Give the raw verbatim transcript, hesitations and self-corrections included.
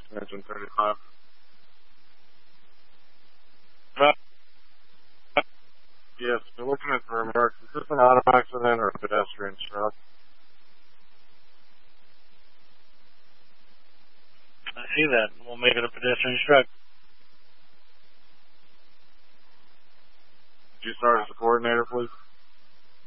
Engine thirty-five. Yes, we're looking at the remarks. Is this an auto accident or a pedestrian struck? I see that. We'll make it a pedestrian struck. Could you start as a coordinator, please?